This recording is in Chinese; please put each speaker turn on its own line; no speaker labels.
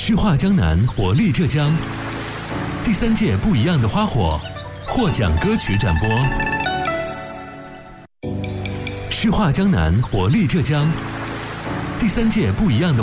诗画江南，活力浙江。第3届不一样的花火获奖歌曲展播。诗画江南，活力浙江。第3届不一样的